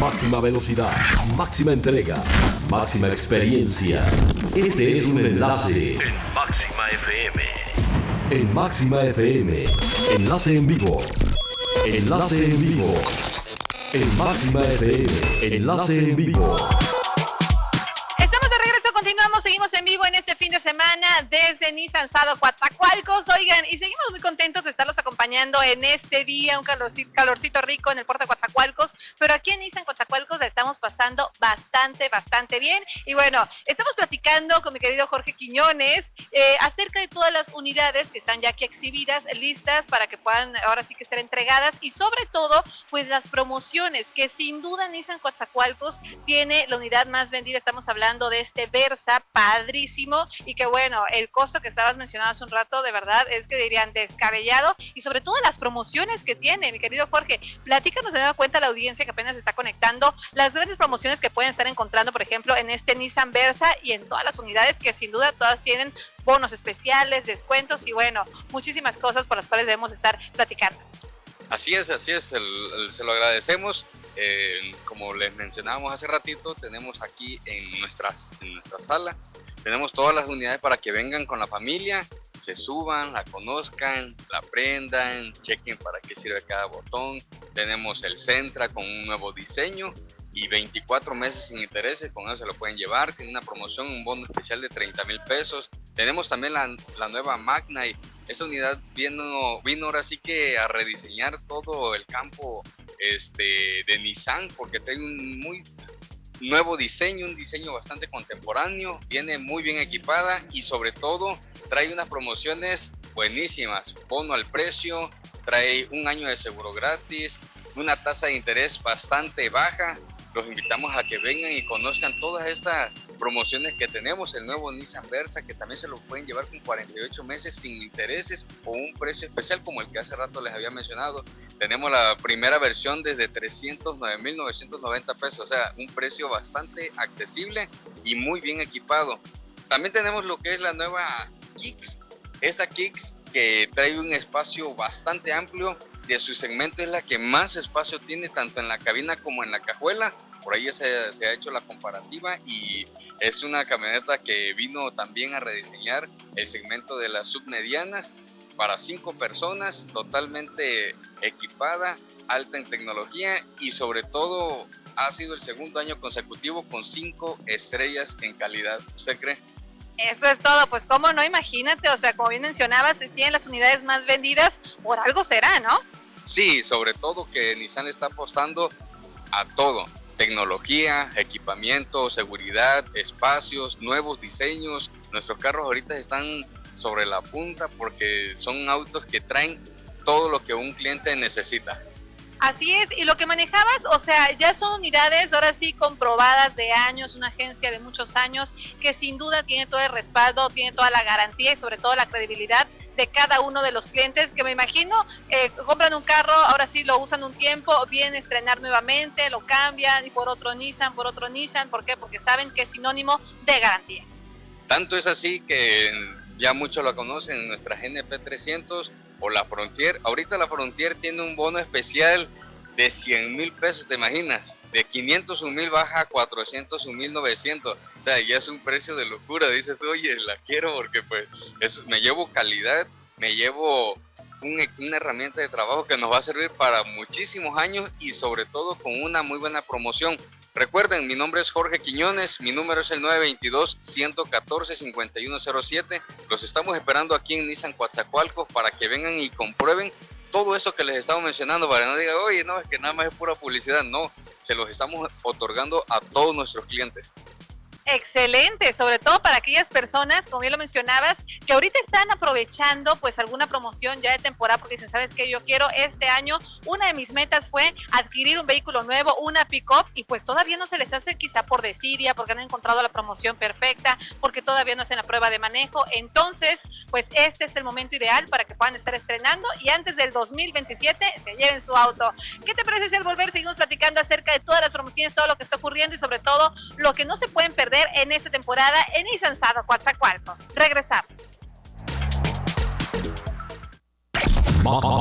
Máxima velocidad, máxima entrega, máxima experiencia. Este es un enlace En Máxima FM. en Máxima FM. Enlace en vivo. Enlace en vivo. En Máxima FM. Enlace en vivo. Estamos de regreso, continuamos, seguimos en vivo en este fin de semana desde Nissan Sado Coatzacoalcos, oigan, y seguimos muy contentos de estarlos acompañando en este día, un calorcito rico en el puerto de Coatzacoalcos, pero aquí en Nissan Coatzacoalcos la estamos pasando bastante bien, y bueno, estamos platicando con mi querido Jorge Quiñones acerca de todas las unidades que están ya aquí exhibidas, listas para que puedan ahora sí que ser entregadas, y sobre todo, pues las promociones, que sin duda Nissan Coatzacoalcos tiene la unidad más vendida, estamos hablando de este Versa, padrísimo, y que bueno, el costo que estabas mencionando hace un rato, de verdad, es que dirían descabellado, y sobre todo las promociones que tiene, mi querido Jorge, platícanos, se da cuenta la audiencia que apenas se está conectando, las grandes promociones que pueden estar encontrando, por ejemplo, en este Nissan Versa, y en todas las unidades que sin duda todas tienen bonos especiales, descuentos, y bueno, muchísimas cosas por las cuales debemos estar platicando. Así es, se lo agradecemos. Como les mencionábamos hace ratito, tenemos aquí en nuestra sala, tenemos todas las unidades para que vengan con la familia, se suban, la conozcan, la aprendan, chequen para qué sirve cada botón. Tenemos el Sentra con un nuevo diseño y 24 meses sin intereses, con eso se lo pueden llevar. Tiene una promoción, un bono especial de 30,000 pesos. Tenemos también la nueva Magna, y esa unidad vino ahora sí que a rediseñar todo el campo de Nissan, porque trae un muy nuevo diseño, un diseño bastante contemporáneo, viene muy bien equipada y sobre todo trae unas promociones buenísimas, bono al precio, trae un año de seguro gratis, una tasa de interés bastante baja. Los invitamos a que vengan y conozcan todas estas promociones que tenemos, el nuevo Nissan Versa, que también se lo pueden llevar con 48 meses sin intereses o un precio especial como el que hace rato les había mencionado. Tenemos la primera versión desde 309,990 pesos, o sea, un precio bastante accesible y muy bien equipado. También tenemos lo que es la nueva Kicks, esta Kicks que trae un espacio bastante amplio. De su segmento es la que más espacio tiene tanto en la cabina como en la cajuela. Por ahí se ha hecho la comparativa y es una camioneta que vino también a rediseñar el segmento de las submedianas para 5 personas, totalmente equipada, alta en tecnología y sobre todo ha sido el segundo año consecutivo con 5 estrellas en calidad. ¿Usted cree? Eso es todo, pues cómo no, imagínate, o sea, como bien mencionabas, tienen las unidades más vendidas, por algo será, ¿no? Sí, sobre todo que Nissan está apostando a todo, tecnología, equipamiento, seguridad, espacios, nuevos diseños. Nuestros carros ahorita están sobre la punta porque son autos que traen todo lo que un cliente necesita. Así es, y lo que manejabas, o sea, ya son unidades ahora sí comprobadas de años, una agencia de muchos años que sin duda tiene todo el respaldo, tiene toda la garantía y sobre todo la credibilidad de cada uno de los clientes que me imagino compran un carro, ahora sí lo usan un tiempo, vienen a estrenar nuevamente, lo cambian y por otro Nissan, ¿por qué? Porque saben que es sinónimo de garantía. Tanto es así que ya muchos la conocen, nuestra GNP 300 o la Frontier. Ahorita la Frontier tiene un bono especial de 100,000 pesos, ¿te imaginas? De 501,000 baja a 401,900. O sea, ya es un precio de locura. Dices tú, oye, la quiero porque pues me llevo calidad, me llevo una herramienta de trabajo que nos va a servir para muchísimos años y sobre todo con una muy buena promoción. Recuerden, mi nombre es Jorge Quiñones, mi número es el 922-114-5107. Los estamos esperando aquí en Nissan Coatzacoalcos para que vengan y comprueben todo eso que les estamos mencionando, para que no digan, oye, no, es que nada más es pura publicidad. No, se los estamos otorgando a todos nuestros clientes. Excelente, sobre todo para aquellas personas, como bien lo mencionabas, que ahorita están aprovechando pues alguna promoción ya de temporada porque dicen, ¿sabes qué? Yo quiero este año, una de mis metas fue adquirir un vehículo nuevo, una pick-up, y pues todavía no se les hace quizá por desidia, porque no han encontrado la promoción perfecta, porque todavía no hacen la prueba de manejo. Entonces, pues este es el momento ideal para que puedan estar estrenando y antes del 2027 se lleven su auto. ¿Qué te parece si al volver seguimos platicando acerca de todas las promociones, todo lo que está ocurriendo y sobre todo lo que no se pueden perder en esta temporada en Nissan Sado Coatzacoalcos? Regresamos.